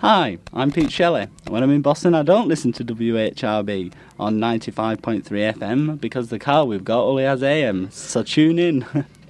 Hi, I'm Pete Shelley. When I'm in Boston, I don't listen to WHRB on 95.3 FM because the car we've got only has AM, so tune in.